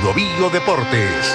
Bio Bio Deportes.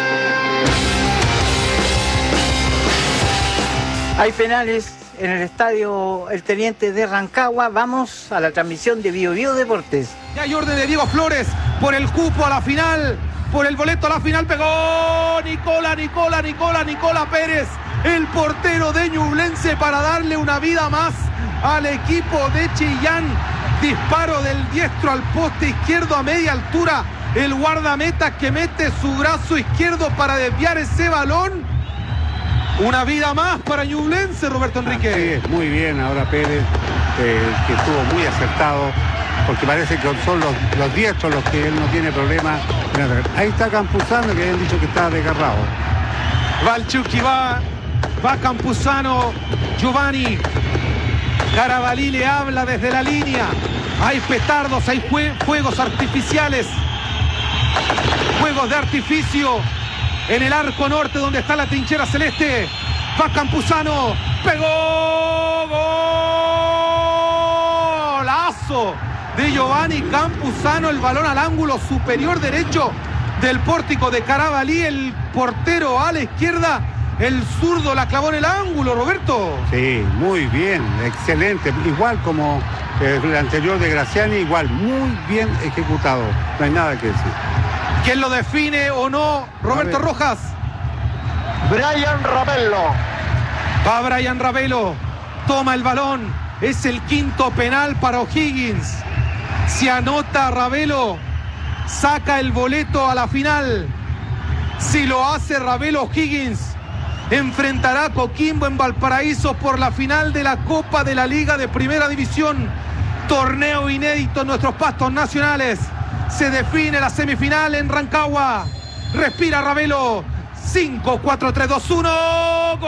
Hay penales en el estadio El Teniente de Rancagua. Vamos a la transmisión de Bio Bio Deportes. Ya hay orden de Diego Flores por el cupo a la final, por el boleto a la final. Pegó Nicola Pérez, el portero de Ñublense, para darle una vida más al equipo de Chillán. Disparo del diestro al poste izquierdo a media altura. El guardameta que mete su brazo izquierdo para desviar ese balón. Una vida más para Ñublense, Roberto Enrique. Sí, muy bien ahora Pérez, que estuvo muy acertado, porque parece que son los diestros los que él no tiene problema. Ahí está Campuzano, que habían dicho que estaba desgarrado. Va el Chucky, va Campuzano, Giovanni. Carabalí le habla desde la línea. Hay petardos, hay fuegos artificiales. Juegos de artificio en el arco norte donde está la trinchera celeste. Va Campuzano, pegó, golazo de Giovanni Campuzano, el balón al ángulo superior derecho del pórtico de Carabalí, el portero a la izquierda, el zurdo la clavó en el ángulo, Roberto. Sí, muy bien, excelente, igual como el anterior de Graziani, igual, muy bien ejecutado, no hay nada que decir. ¿Quién lo define o no? Roberto Rojas. Brian Ravelo. Va Brian Ravelo, toma el balón, es el quinto penal para O'Higgins. Si anota Ravelo, saca el boleto a la final. Si lo hace Ravelo, O'Higgins enfrentará a Coquimbo en Valparaíso por la final de la Copa de la Liga de Primera División. Torneo inédito en nuestros pastos nacionales. Se define la semifinal en Rancagua. Respira Ravelo. 5, 4, 3, 2, 1. ¡Gol!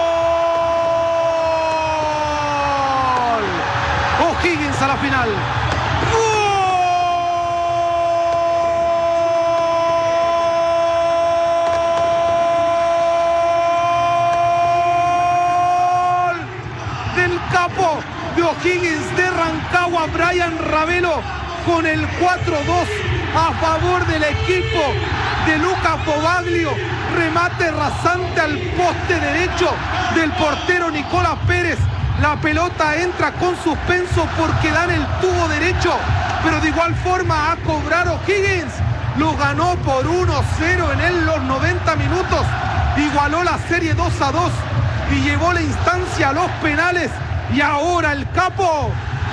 O'Higgins a la final. ¡Gol! Del capo de O'Higgins de Rancagua, Brian Ravelo, con el 4-2 a favor del equipo de Luca Fogaglio. Remate rasante al poste derecho del portero Nicolás Pérez. La pelota entra con suspenso porque da en el tubo derecho, pero de igual forma a cobrar O'Higgins. Lo ganó por 1-0 en los 90 minutos. Igualó la serie 2-2 y llevó la instancia a los penales. Y ahora el capo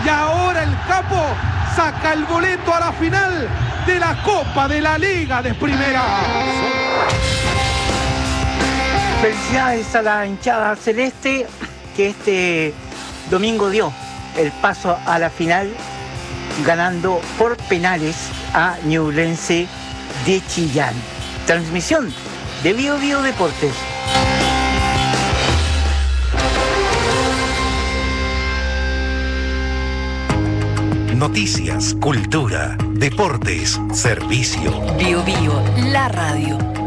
saca el boleto a la final de la Copa de la Liga de Primera. Felicidades a la hinchada celeste que este domingo dio el paso a la final ganando por penales a Ñublense de Chillán. Transmisión de Bio Bio Deportes. Noticias, cultura, deportes, servicio. Bio Bio, la radio.